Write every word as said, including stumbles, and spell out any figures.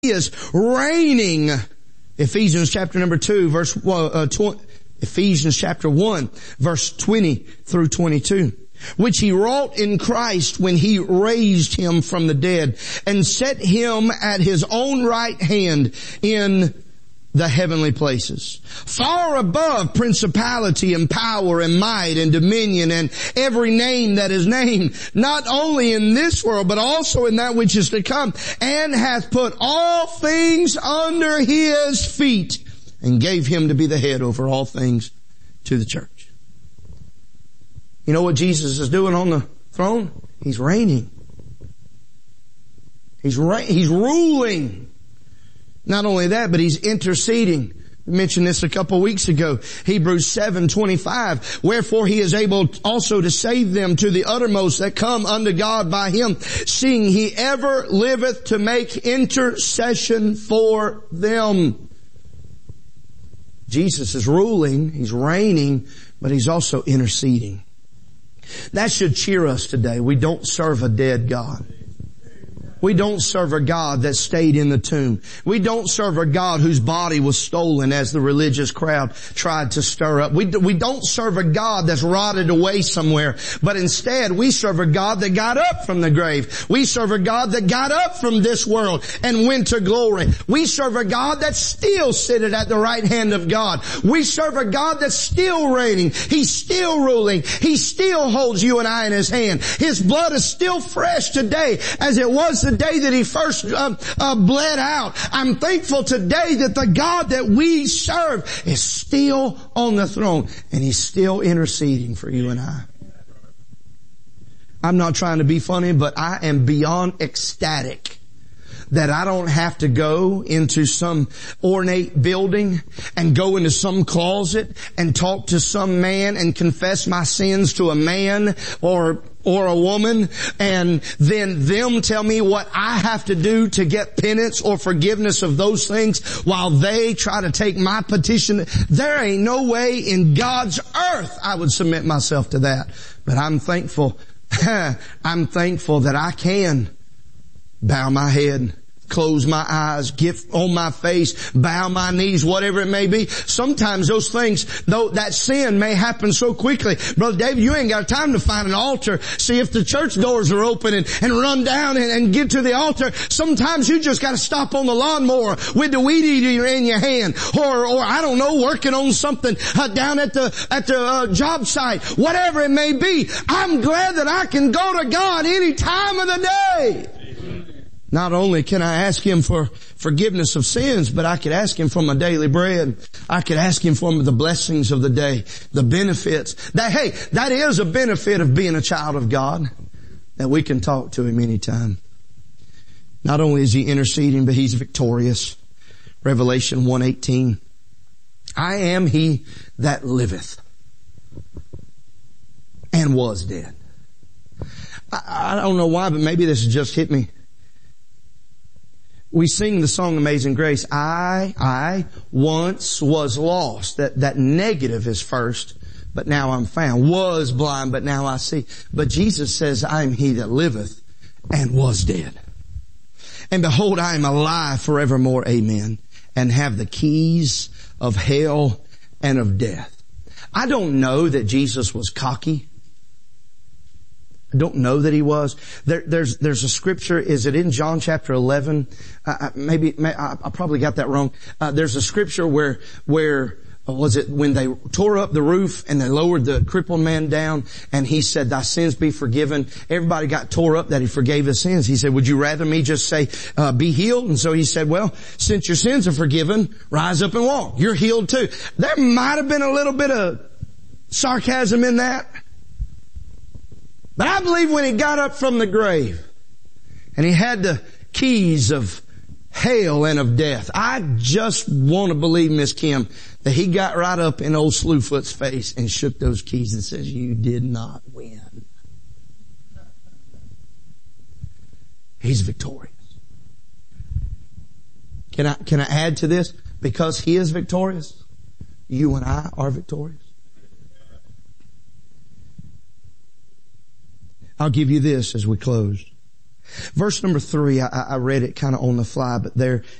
is reigning. Ephesians chapter number two, verse, uh, tw- Ephesians chapter one, verse twenty through twenty-two. Which he wrought in Christ when he raised him from the dead and set him at his own right hand in the heavenly places, far above principality and power and might and dominion and every name that is named, not only in this world, but also in that which is to come, and hath put all things under his feet and gave him to be the head over all things to the church. You know what Jesus is doing on the throne? He's reigning. He's re- he's ruling. Not only that, but he's interceding. We mentioned this a couple of weeks ago. Hebrews seven twenty-five. Wherefore he is able also to save them to the uttermost that come unto God by him, seeing he ever liveth to make intercession for them. Jesus is ruling. He's reigning, but he's also interceding. That should cheer us today. We don't serve a dead God. We don't serve a God that stayed in the tomb. We don't serve a God whose body was stolen as the religious crowd tried to stir up. We, we don't serve a God that's rotted away somewhere, but instead we serve a God that got up from the grave. We serve a God that got up from this world and went to glory. We serve a God that's still seated at the right hand of God. We serve a God that's still reigning. He's still ruling. He still holds you and I in his hand. His blood is still fresh today as it was the day that he first uh, uh, bled out. I'm thankful today that the God that we serve is still on the throne and he's still interceding for you and I. I'm not trying to be funny, but I am beyond ecstatic that I don't have to go into some ornate building and go into some closet and talk to some man and confess my sins to a man or or a woman, and then them tell me what I have to do to get penance or forgiveness of those things while they try to take my petition. There ain't no way in God's earth I would submit myself to that. But I'm thankful, I'm thankful that I can bow my head, close my eyes, get on my face, bow my knees, whatever it may be. Sometimes those things, though that sin may happen so quickly. Brother David, you ain't got time to find an altar. See if the church doors are open and, and run down and, and get to the altar. Sometimes you just got to stop on the lawnmower with the weed eater in your hand, or or I don't know, working on something uh, down at the at the uh, job site, whatever it may be. I'm glad that I can go to God any time of the day. Not only can I ask him for forgiveness of sins, but I could ask him for my daily bread. I could ask him for the blessings of the day, the benefits. That, hey, that is a benefit of being a child of God, that we can talk to him anytime. Not only is he interceding, but he's victorious. Revelation one eighteen. I am he that liveth and was dead. I, I don't know why, but maybe this has just hit me. We sing the song Amazing Grace. I, I once was lost. That, that negative is first, but now I'm found. Was blind, but now I see. But Jesus says, I am he that liveth and was dead. And behold, I am alive forevermore. Amen. And have the keys of hell and of death. I don't know that Jesus was cocky. I don't know that he was. There, there's, there's a scripture. Is it in John chapter eleven? Uh, maybe, may, I, I probably got that wrong. Uh, there's a scripture where, where, uh, was it when they tore up the roof and they lowered the crippled man down and he said, thy sins be forgiven. Everybody got tore up that he forgave his sins. He said, would you rather me just say, uh, be healed? And so he said, well, since your sins are forgiven, rise up and walk. You're healed too. There might have been a little bit of sarcasm in that. But I believe when he got up from the grave and he had the keys of hell and of death, I just want to believe, Miss Kim, that he got right up in old Slewfoot's face and shook those keys and says, you did not win. He's victorious. Can I, can I add to this? Because he is victorious, you and I are victorious. I'll give you this as we close. Verse number three, I, I read it kind of on the fly, but there